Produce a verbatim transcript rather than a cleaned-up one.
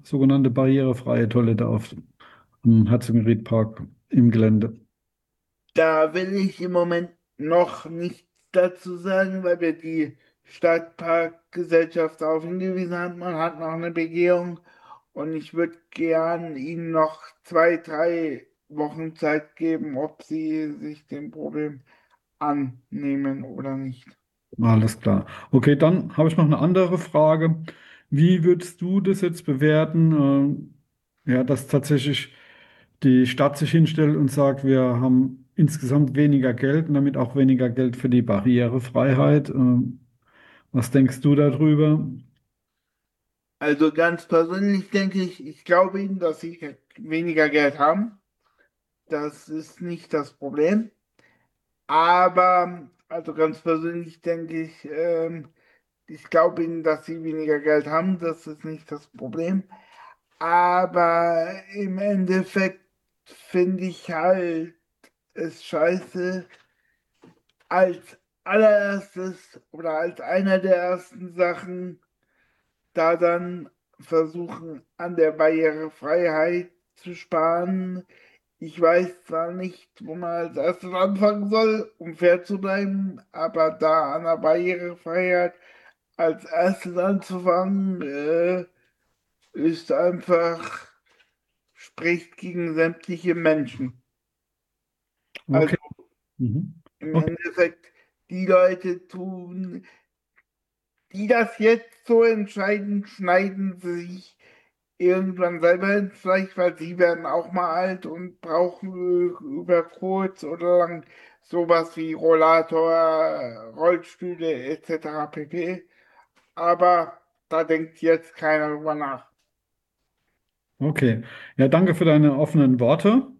sogenannte barrierefreie Toilette auf dem Herzogenried-Park im Gelände? Da will ich im Moment noch nichts dazu sagen, weil wir die Stadtparkgesellschaft darauf hingewiesen haben, man hat noch eine Begehung und ich würde gern Ihnen noch zwei, drei Wochen Zeit geben, ob Sie sich dem Problem annehmen oder nicht. Alles klar. Okay, dann habe ich noch eine andere Frage. Wie würdest du das jetzt bewerten, äh, ja, dass tatsächlich die Stadt sich hinstellt und sagt, wir haben insgesamt weniger Geld und damit auch weniger Geld für die Barrierefreiheit? Äh, was denkst du darüber? Also ganz persönlich denke ich, ich glaube Ihnen, dass Sie weniger Geld haben. Das ist nicht das Problem. Aber, also ganz persönlich denke ich, ähm, ich glaube Ihnen, dass Sie weniger Geld haben. Das ist nicht das Problem. Aber im Endeffekt finde ich halt es scheiße, als allererstes oder als einer der ersten Sachen da dann versuchen, an der Barrierefreiheit zu sparen. Ich weiß zwar nicht, wo man als erstes anfangen soll, um fair zu bleiben, aber da an der Barrierefreiheit als erstes anzufangen, äh, ist einfach, spricht gegen sämtliche Menschen. Also Okay. Mhm. im Okay. Endeffekt, die Leute tun, die das jetzt so entscheiden, schneiden sich irgendwann selber ins Fleisch, weil sie werden auch mal alt und brauchen über kurz oder lang sowas wie Rollator, Rollstühle et cetera pp. Aber da denkt jetzt keiner drüber nach. Okay. Ja, danke für deine offenen Worte.